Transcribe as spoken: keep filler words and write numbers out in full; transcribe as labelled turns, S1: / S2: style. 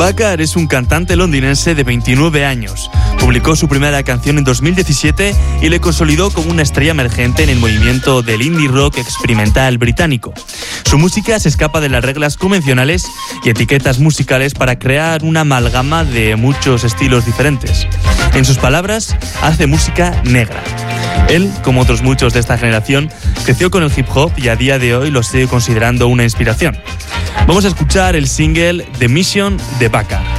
S1: Bakar es un cantante londinense de veintinueve años. Publicó su primera canción en dos mil diecisiete y le consolidó como una estrella emergente en el movimiento del indie rock experimental británico. Su música se escapa de las reglas convencionales y etiquetas musicales para crear una amalgama de muchos estilos diferentes. En sus palabras, hace música negra. Él, como otros muchos de esta generación, creció con el hip hop y a día de hoy lo sigue considerando una inspiración. Vamos a escuchar el single The Mission de Bakar.